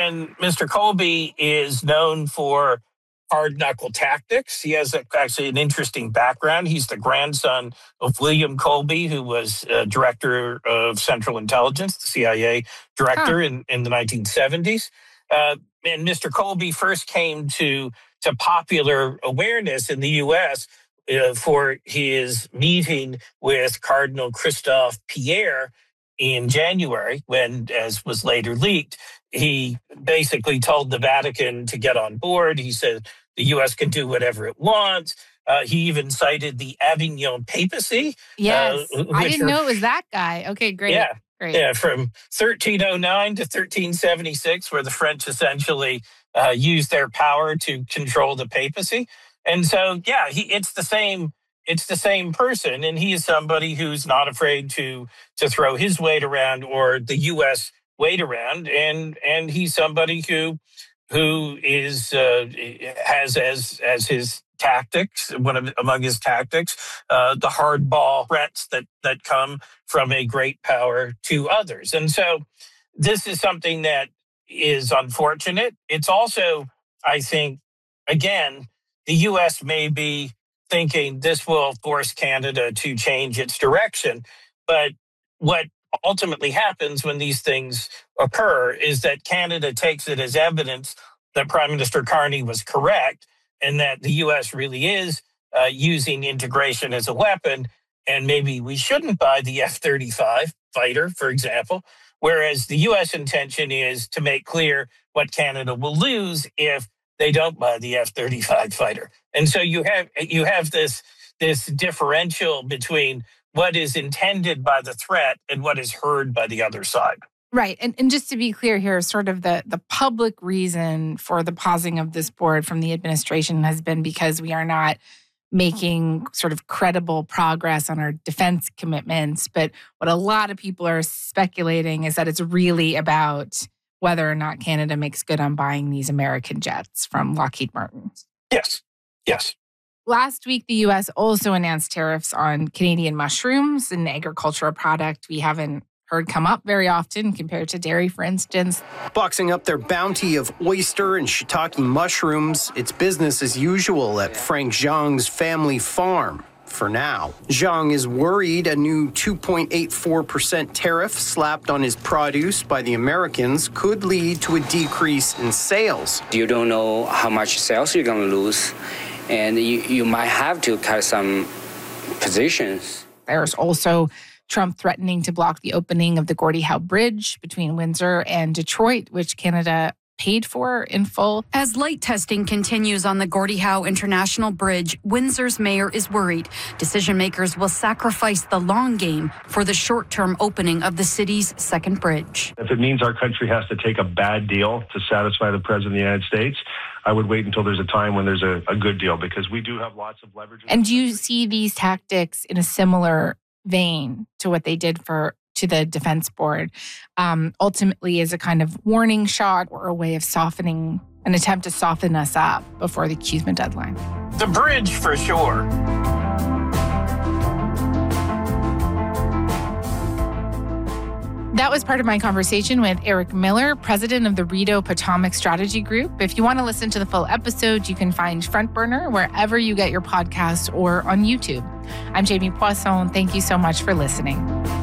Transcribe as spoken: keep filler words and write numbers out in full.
And Mister Colby is known for hard-knuckle tactics. He has a, actually an interesting background. He's the grandson of William Colby, who was uh, director of Central Intelligence, the C I A director huh. in, in the nineteen seventies. Uh, and Mister Colby first came to, to popular awareness in the U S uh, for his meeting with Cardinal Christophe Pierre in January, when, as was later leaked, he basically told the Vatican to get on board. He said the U S can do whatever it wants. Uh, he even cited the Avignon papacy. Yes, uh, I didn't are, know it was that guy. Okay, great. Yeah, great. yeah, from thirteen oh nine to thirteen seventy-six, where the French essentially uh, used their power to control the papacy. And so, yeah, he, it's the same. It's the same person, and he is somebody who's not afraid to to throw his weight around or the U S weight around, and and he's somebody who who is uh, has as as his tactics, one of among his tactics, uh, the hardball threats that that come from a great power to others, and so this is something that is unfortunate. It's also, I think, again, the U S may be thinking this will force Canada to change its direction. But what ultimately happens when these things occur is that Canada takes it as evidence that Prime Minister Carney was correct and that the U S really is uh, using integration as a weapon, and maybe we shouldn't buy the F thirty-five fighter, for example, whereas the U S intention is to make clear what Canada will lose if they don't buy the F thirty-five fighter. And so you have you have this this differential between what is intended by the threat and what is heard by the other side. Right. And and just to be clear here, sort of the, the public reason for the pausing of this board from the administration has been because we are not making sort of credible progress on our defense commitments. But what a lot of people are speculating is that it's really about whether or not Canada makes good on buying these American jets from Lockheed Martin. Yes, yes. Last week, the U S also announced tariffs on Canadian mushrooms, an agricultural product we haven't heard come up very often compared to dairy, for instance. Boxing up their bounty of oyster and shiitake mushrooms, it's business as usual at Frank Zhang's family farm. For now, Zhang is worried a new two point eight four percent tariff slapped on his produce by the Americans could lead to a decrease in sales. You don't know how much sales you're going to lose, and you, you might have to cut some positions. There's also Trump threatening to block the opening of the Gordie Howe Bridge between Windsor and Detroit, which Canada paid for in full. As light testing continues on the Gordie Howe International Bridge, Windsor's mayor is worried decision makers will sacrifice the long game for the short-term opening of the city's second bridge. If it means our country has to take a bad deal to satisfy the President of the United States, I would wait until there's a time when there's a, a good deal, because we do have lots of leverage. And do you see these tactics in a similar vein to what they did for to the defense board, um, ultimately as a kind of warning shot or a way of softening, an attempt to soften us up before the C U S M A deadline? The bridge, for sure. That was part of my conversation with Eric Miller, president of the Rideau Potomac Strategy Group. If you want to listen to the full episode, you can find Front Burner wherever you get your podcasts or on YouTube. I'm Jamie Poisson. Thank you so much for listening.